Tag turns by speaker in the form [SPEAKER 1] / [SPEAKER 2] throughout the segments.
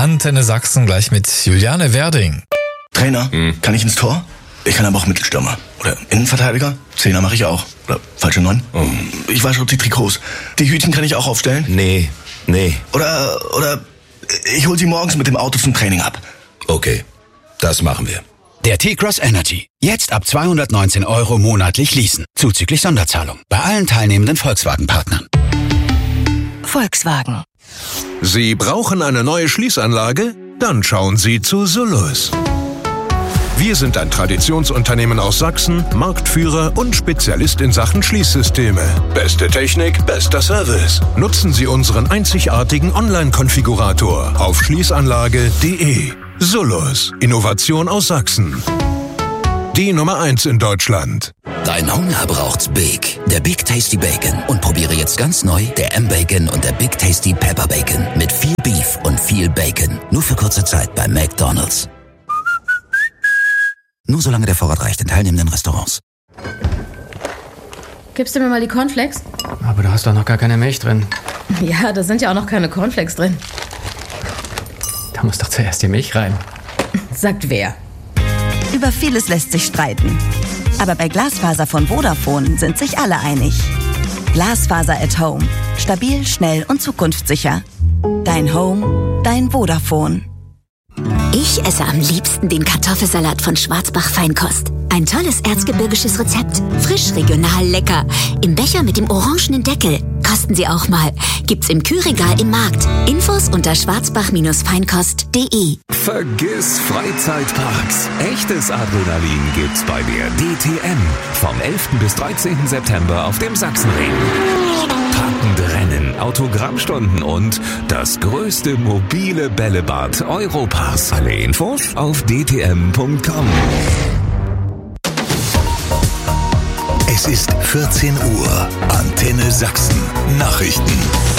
[SPEAKER 1] Antenne Sachsen gleich mit Juliane Werding.
[SPEAKER 2] Trainer, kann ich ins Tor? Ich kann aber auch Mittelstürmer. Oder Innenverteidiger? Zehner mache ich auch. Oder falsche 9. Ich wasche auch die Trikots. Die Hütchen kann ich auch aufstellen?
[SPEAKER 3] Nee.
[SPEAKER 2] Oder ich hol sie morgens mit dem Auto zum Training ab.
[SPEAKER 3] Okay, das machen wir.
[SPEAKER 4] Der T-Cross Energy. Jetzt ab 219 € monatlich leasen. Zuzüglich Sonderzahlung. Bei allen teilnehmenden Volkswagen-Partnern.
[SPEAKER 5] Volkswagen.
[SPEAKER 6] Sie brauchen eine neue Schließanlage? Dann schauen Sie zu Sullus. Wir sind ein Traditionsunternehmen aus Sachsen, Marktführer und Spezialist in Sachen Schließsysteme. Beste Technik, bester Service. Nutzen Sie unseren einzigartigen Online-Konfigurator auf schließanlage.de. Sullus, Innovation aus Sachsen. Die Nummer 1 in Deutschland.
[SPEAKER 4] Dein Hunger braucht's Big. Der Big Tasty Bacon. Und probiere jetzt ganz neu der M-Bacon und der Big Tasty Pepper Bacon. Mit viel Beef und viel Bacon. Nur für kurze Zeit bei McDonald's. Nur solange der Vorrat reicht in teilnehmenden Restaurants.
[SPEAKER 7] Gibst du mir mal die Cornflakes?
[SPEAKER 8] Aber du hast doch noch gar keine Milch drin.
[SPEAKER 7] Ja, da sind ja auch noch keine Cornflakes drin.
[SPEAKER 8] Da muss doch zuerst die Milch rein.
[SPEAKER 7] Sagt wer?
[SPEAKER 5] Über vieles lässt sich streiten. Aber bei Glasfaser von Vodafone sind sich alle einig. Glasfaser at Home. Stabil, schnell und zukunftssicher. Dein Home, dein Vodafone.
[SPEAKER 9] Ich esse am liebsten den Kartoffelsalat von Schwarzbach Feinkost. Ein tolles erzgebirgisches Rezept. Frisch, regional, lecker. Im Becher mit dem orangenen Deckel. Kosten Sie auch mal. Gibt's im Kühlregal im Markt. Infos unter schwarzbach-feinkost.de.
[SPEAKER 10] Vergiss Freizeitparks. Echtes Adrenalin gibt's bei der DTM. Vom 11. bis 13. September auf dem Sachsenring. Packende Rennen, Autogrammstunden und das größte mobile Bällebad Europas. Alle Infos auf dtm.com.
[SPEAKER 6] Es ist 14 Uhr. Antenne Sachsen. Nachrichten.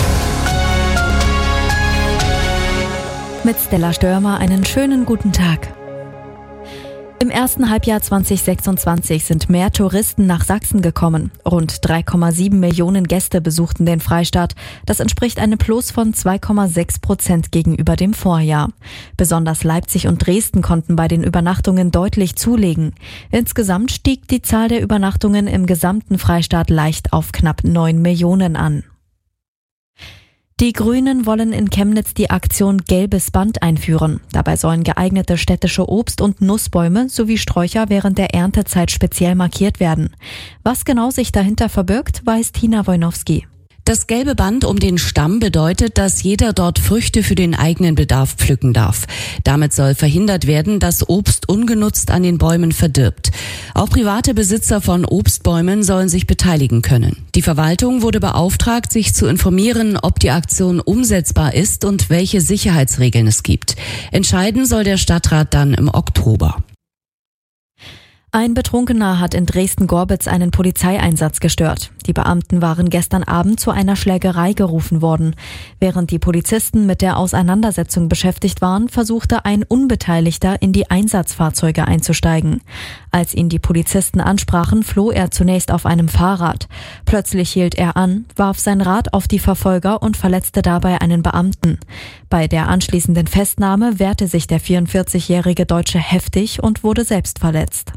[SPEAKER 11] Mit Stella Störmer einen schönen guten Tag. Im ersten Halbjahr 2026 sind mehr Touristen nach Sachsen gekommen. Rund 3,7 Millionen Gäste besuchten den Freistaat. Das entspricht einem Plus von 2,6% gegenüber dem Vorjahr. Besonders Leipzig und Dresden konnten bei den Übernachtungen deutlich zulegen. Insgesamt stieg die Zahl der Übernachtungen im gesamten Freistaat leicht auf knapp 9 Millionen an. Die Grünen wollen in Chemnitz die Aktion Gelbes Band einführen. Dabei sollen geeignete städtische Obst- und Nussbäume sowie Sträucher während der Erntezeit speziell markiert werden. Was genau sich dahinter verbirgt, weiß Tina Wojnowski.
[SPEAKER 12] Das gelbe Band um den Stamm bedeutet, dass jeder dort Früchte für den eigenen Bedarf pflücken darf. Damit soll verhindert werden, dass Obst ungenutzt an den Bäumen verdirbt. Auch private Besitzer von Obstbäumen sollen sich beteiligen können. Die Verwaltung wurde beauftragt, sich zu informieren, ob die Aktion umsetzbar ist und welche Sicherheitsregeln es gibt. Entscheiden soll der Stadtrat dann im Oktober.
[SPEAKER 11] Ein Betrunkener hat in Dresden-Gorbitz einen Polizeieinsatz gestört. Die Beamten waren gestern Abend zu einer Schlägerei gerufen worden. Während die Polizisten mit der Auseinandersetzung beschäftigt waren, versuchte ein Unbeteiligter in die Einsatzfahrzeuge einzusteigen. Als ihn die Polizisten ansprachen, floh er zunächst auf einem Fahrrad. Plötzlich hielt er an, warf sein Rad auf die Verfolger und verletzte dabei einen Beamten. Bei der anschließenden Festnahme wehrte sich der 44-jährige Deutsche heftig und wurde selbst verletzt.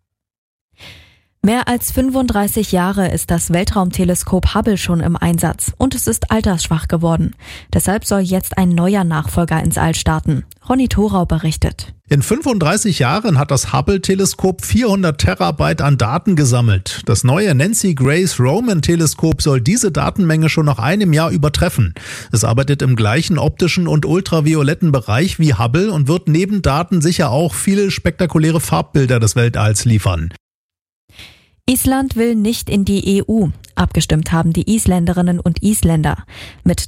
[SPEAKER 11] Mehr als 35 Jahre ist das Weltraumteleskop Hubble schon im Einsatz und es ist altersschwach geworden. Deshalb soll jetzt ein neuer Nachfolger ins All starten. Ronny Thorau berichtet.
[SPEAKER 13] In 35 Jahren hat das Hubble-Teleskop 400 Terabyte an Daten gesammelt. Das neue Nancy Grace Roman-Teleskop soll diese Datenmenge schon nach einem Jahr übertreffen. Es arbeitet im gleichen optischen und ultravioletten Bereich wie Hubble und wird neben Daten sicher auch viele spektakuläre Farbbilder des Weltalls liefern.
[SPEAKER 11] Island will nicht in die EU. Abgestimmt haben die Isländerinnen und Isländer. Mit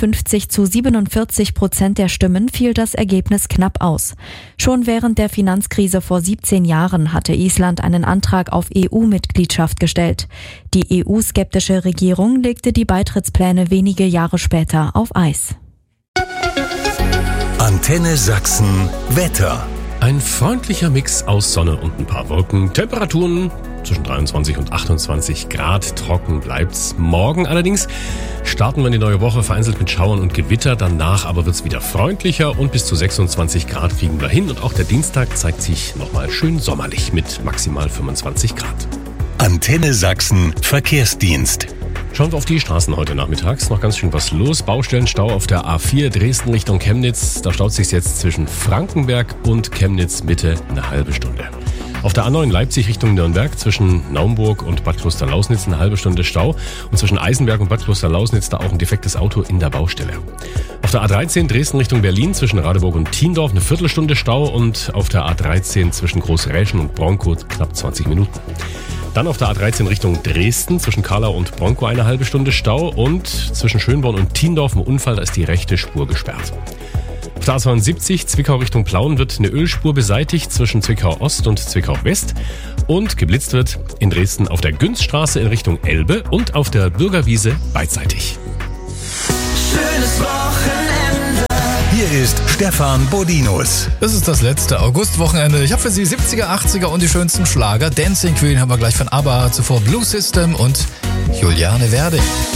[SPEAKER 11] 53-47% der Stimmen fiel das Ergebnis knapp aus. Schon während der Finanzkrise vor 17 Jahren hatte Island einen Antrag auf EU-Mitgliedschaft gestellt. Die EU-skeptische Regierung legte die Beitrittspläne wenige Jahre später auf Eis.
[SPEAKER 6] Antenne Sachsen Wetter.
[SPEAKER 14] Ein freundlicher Mix aus Sonne und ein paar Wolken. Temperaturen zwischen 23 und 28 Grad. Trocken bleibt's. Morgen allerdings starten wir in die neue Woche vereinzelt mit Schauern und Gewitter. Danach aber wird es wieder freundlicher und bis zu 26 Grad kriegen wir hin. Und auch der Dienstag zeigt sich nochmal schön sommerlich mit maximal 25 Grad.
[SPEAKER 10] Antenne Sachsen Verkehrsdienst.
[SPEAKER 14] Schauen wir auf die Straßen heute nachmittags. Noch ganz schön was los. Baustellenstau auf der A4 Dresden Richtung Chemnitz. Da staut sich jetzt zwischen Frankenberg und Chemnitz Mitte eine halbe Stunde. Auf der A9 Leipzig Richtung Nürnberg zwischen Naumburg und Bad Klosterlausnitz eine halbe Stunde Stau. Und zwischen Eisenberg und Bad Klosterlausnitz da auch ein defektes Auto in der Baustelle. Auf der A13 Dresden Richtung Berlin zwischen Radeburg und Thiendorf eine Viertelstunde Stau. Und auf der A13 zwischen Großräschen und Bronkow knapp 20 Minuten. Dann auf der A13 Richtung Dresden zwischen Karlau und Bronkow eine halbe Stunde Stau. Und zwischen Schönborn und Thiendorf ein Unfall, da ist die rechte Spur gesperrt. Auf der A72 Zwickau Richtung Plauen wird eine Ölspur beseitigt zwischen Zwickau Ost und Zwickau West und geblitzt wird in Dresden auf der Günzstraße in Richtung Elbe und auf der Bürgerwiese beidseitig.
[SPEAKER 15] Schönes Wochenende.
[SPEAKER 10] Hier ist Stefan Bodinus.
[SPEAKER 1] Es ist das letzte Augustwochenende. Ich habe für Sie 70er, 80er und die schönsten Schlager. Dancing Queen haben wir gleich von ABBA, zuvor Blue System und Juliane Werding.